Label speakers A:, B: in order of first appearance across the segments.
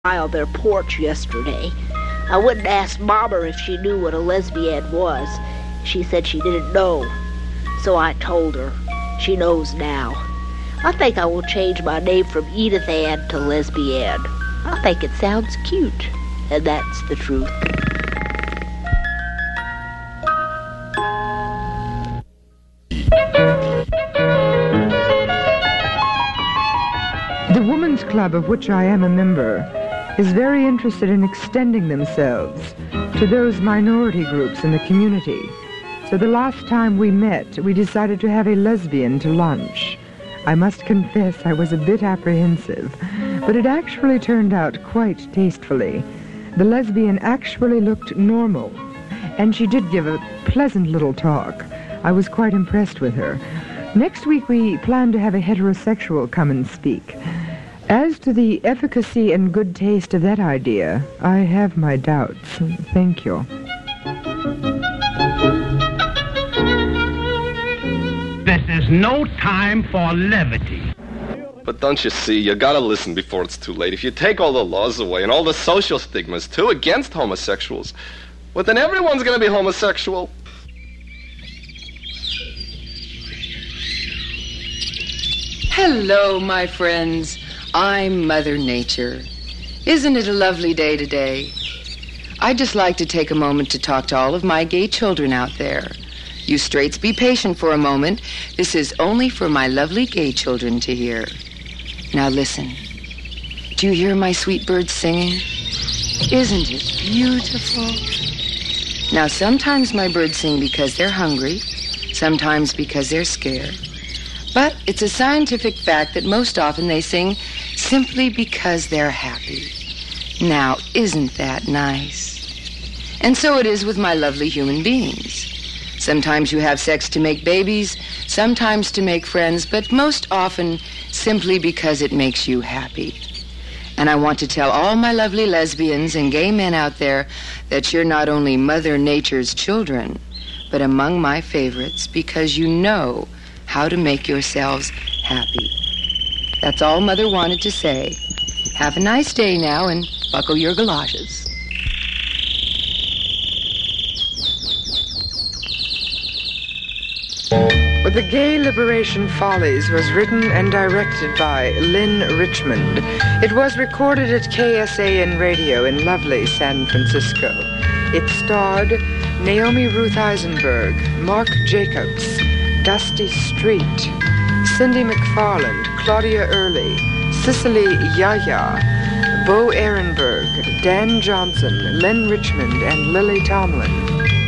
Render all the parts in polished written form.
A: on their porch yesterday. I went and asked Mama if she knew what a lesbian was. She said she didn't know. So I told her. She knows now. I think I will change my name from Edith Ann to Lesbian. I think it sounds cute. And that's the truth.
B: The Women's Club, of which I am a member, is very interested in extending themselves to those minority groups in the community. So the last time we met, we decided to have a lesbian to lunch. I must confess I was a bit apprehensive, but it actually turned out quite tastefully. The lesbian actually looked normal, and she did give a pleasant little talk. I was quite impressed with her. Next week we plan to have a heterosexual come and speak. As to the efficacy and good taste of that idea, I have my doubts. Thank you.
C: This is no time for levity.
D: But don't you see, you gotta listen before it's too late. If you take all the laws away and all the social stigmas, too, against homosexuals, well, then everyone's gonna be homosexual.
E: Hello, my friends. I'm Mother Nature. Isn't it a lovely day today? I'd just like to take a moment to talk to all of my gay children out there. You straights, be patient for a moment. This is only for my lovely gay children to hear. Now listen. Do you hear my sweet birds singing? Isn't it beautiful? Now, sometimes my birds sing because they're hungry, sometimes because they're scared. But it's a scientific fact that most often they sing simply because they're happy. Now, isn't that nice? And so it is with my lovely human beings. Sometimes you have sex to make babies, sometimes to make friends, but most often simply because it makes you happy. And I want to tell all my lovely lesbians and gay men out there that you're not only Mother Nature's children, but among my favorites because you know how to make yourselves happy. That's all Mother wanted to say. Have a nice day now and buckle your galoshes.
B: The Gay Liberation Follies was written and directed by Lynn Richmond. It was recorded at KSAN Radio in lovely San Francisco. It starred Naomi Ruth Eisenberg, Mark Jacobs, Dusty Street, Cindy McFarland, Claudia Early, Cicely Yaya, Bo Ehrenberg, Dan Johnson, Len Richmond, and Lily Tomlin.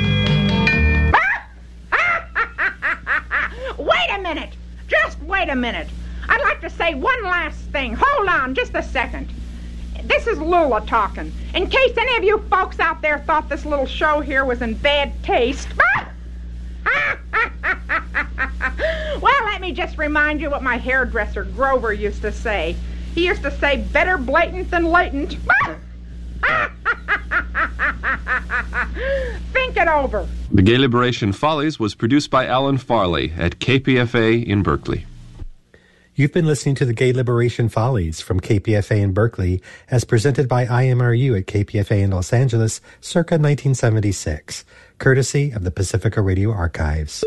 F: Wait a minute. I'd like to say one last thing. Hold on just a second. This is Lula talking. In case any of you folks out there thought this little show here was in bad taste. Well, let me just remind you what my hairdresser Grover used to say. He used to say, better blatant than latent. Think it over.
G: The Gay Liberation Follies was produced by Alan Farley at KPFA in Berkeley.
H: You've been listening to the Gay Liberation Follies from KPFA in Berkeley as presented by IMRU at KPFA in Los Angeles circa 1976, courtesy of the Pacifica Radio Archives.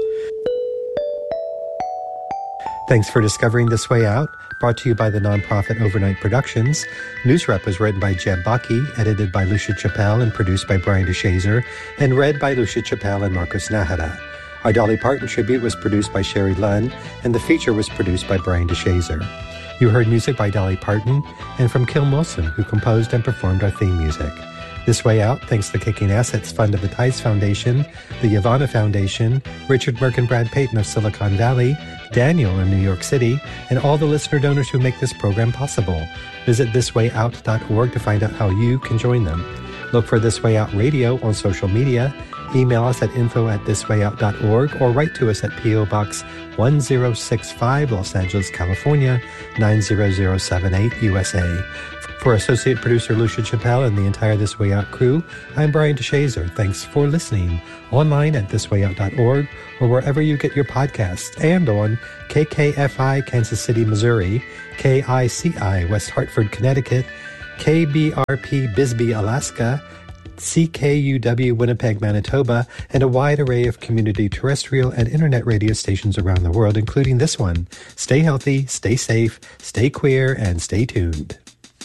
H: Thanks for discovering This Way Out, brought to you by the nonprofit Overnight Productions. News Rep was written by Jeb Bucky, edited by Lucia Chappelle, and produced by Brian DeShazer, and read by Lucia Chappelle and Marcos Nahara. Our Dolly Parton tribute was produced by Sherry Lunn, and the feature was produced by Brian DeShazer. You heard music by Dolly Parton and from Kim Wilson, who composed and performed our theme music. This Way Out, thanks to the Kicking Assets Fund of the Tice Foundation, the Yavana Foundation, Richard Merck and Brad Payton of Silicon Valley, Daniel in New York City, and all the listener donors who make this program possible. Visit thiswayout.org to find out how you can join them. Look for This Way Out Radio on social media. Email us at info@thiswayout.org or write to us at P.O. Box 1065, Los Angeles, California, 90078, USA. For Associate Producer Lucia Chappelle and the entire This Way Out crew, I'm Brian DeShazer. Thanks for listening. Online at thiswayout.org or wherever you get your podcasts, and on KKFI Kansas City, Missouri, KICI West Hartford, Connecticut, KBRP Bisbee, Alaska, CKUW Winnipeg, Manitoba, and a wide array of community terrestrial and internet radio stations around the world, including this one. Stay healthy, stay safe, stay queer, and stay tuned.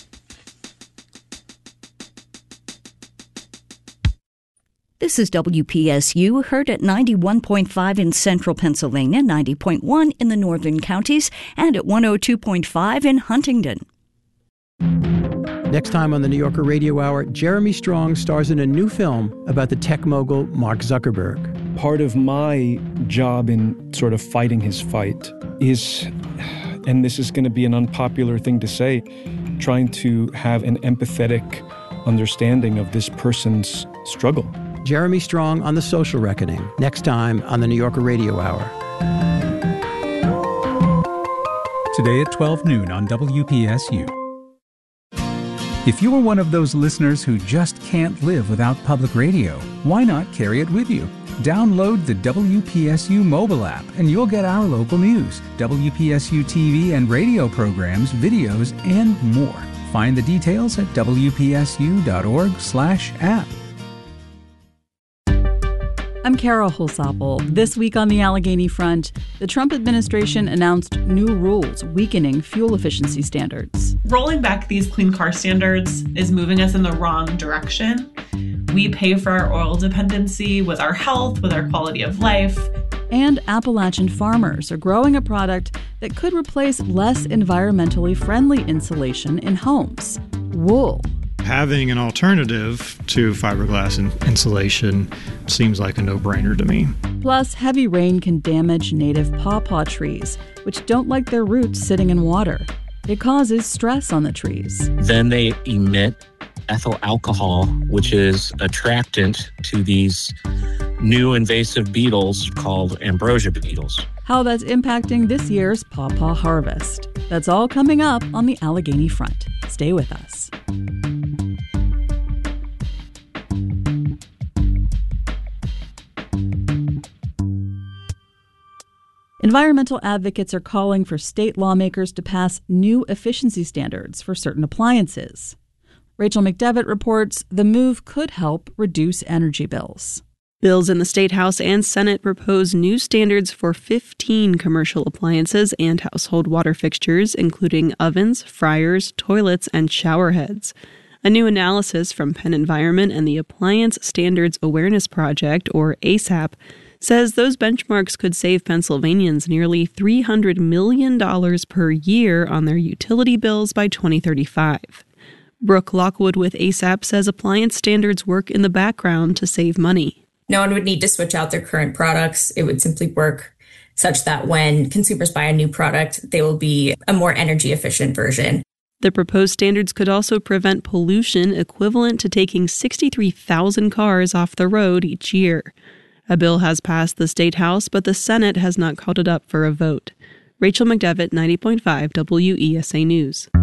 I: This is WPSU, heard at 91.5 in central Pennsylvania, 90.1 in the northern counties, and at 102.5 in Huntingdon.
J: Next time on the New Yorker Radio Hour, Jeremy Strong stars in a new film about the tech mogul Mark Zuckerberg.
K: Part of my job in sort of fighting his fight is, and this is going to be an unpopular thing to say, trying to have an empathetic understanding of this person's struggle.
J: Jeremy Strong on The Social Reckoning, next time on the New Yorker Radio Hour.
L: Today at 12 noon on WPSU. If you are one of those listeners who just can't live without public radio, why not carry it with you? Download the WPSU mobile app and you'll get our local news, WPSU TV and radio programs, videos, and more. Find the details at wpsu.org/app.
M: I'm Kara Holsapple. This week on the Allegheny front, the Trump administration announced new rules weakening fuel efficiency standards.
N: Rolling back these clean car standards is moving us in the wrong direction. We pay for our oil dependency with our health, with our quality of life.
M: And Appalachian farmers are growing a product that could replace less environmentally friendly insulation in homes: wool.
O: Having an alternative to fiberglass insulation seems like a no-brainer to me.
M: Plus, heavy rain can damage native pawpaw trees, which don't like their roots sitting in water. It causes stress on the trees.
P: Then they emit ethyl alcohol, which is attractant to these new invasive beetles called ambrosia beetles.
M: How that's impacting this year's pawpaw harvest. That's all coming up on the Allegheny front. Stay with us. Environmental advocates are calling for state lawmakers to pass new efficiency standards for certain appliances. Rachel McDevitt reports the move could help reduce energy bills.
Q: Bills in the State House and Senate propose new standards for 15 commercial appliances and household water fixtures, including ovens, fryers, toilets, and shower heads. A new analysis from Penn Environment and the Appliance Standards Awareness Project, or ASAP, says those benchmarks could save Pennsylvanians nearly $300 million per year on their utility bills by 2035. Brooke Lockwood with ASAP says appliance standards work in the background to save money.
R: No one would need to switch out their current products. It would simply work such that when consumers buy a new product, they will be a more energy efficient version.
Q: The proposed standards could also prevent pollution equivalent to taking 63,000 cars off the road each year. A bill has passed the State House, but the Senate has not called it up for a vote. Rachel McDevitt, 90.5 WESA News.